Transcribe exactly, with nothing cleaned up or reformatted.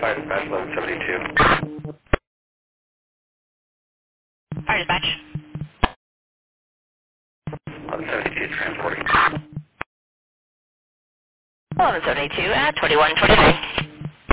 Fire dispatch eleven seventy-two. Fire dispatch. eleven seventy-two transporting. eleven seventy-two at twenty-one twenty-three.